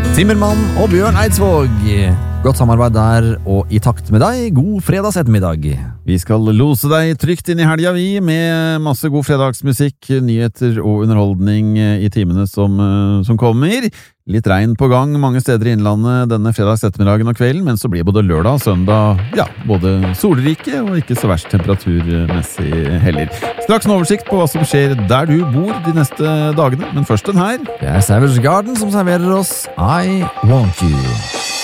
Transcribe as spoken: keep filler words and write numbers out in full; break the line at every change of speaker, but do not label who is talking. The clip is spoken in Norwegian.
Timmermann og Bjørn Eidsvåg. Godt samarbeid der, og i takt med deg, god fredagsettermiddag.
Vi skal lose deg trygt inn i helga, vi, med masse god fredagsmusikk, nyheter og underholdning i timene som, som kommer. Litt regn på gang mange steder i innlandet denne fredagsettermiddagen og kvelden, men så blir både lørdag og søndag, ja, både solrike og ikke så verst temperaturmessig heller. Straks en oversikt på hva som skjer der du bor de neste dagene, men først den her.
Det er Savage Garden som serverer oss I Want You.